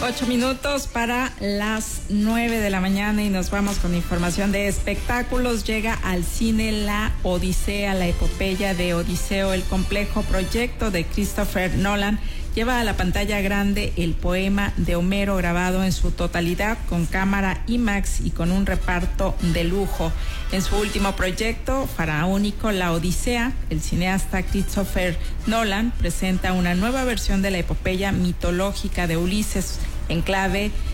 8 minutos para las 9 de la mañana y nos vamos con información de espectáculos. Llega al cine La Odisea, la epopeya de Odiseo. El complejo proyecto de Christopher Nolan lleva a la pantalla grande el poema de Homero grabado en su totalidad con cámara IMAX y con un reparto de lujo. En su último proyecto faraónico, La Odisea, el cineasta Christopher Nolan presenta una nueva versión de la epopeya mitológica de Ulises en clave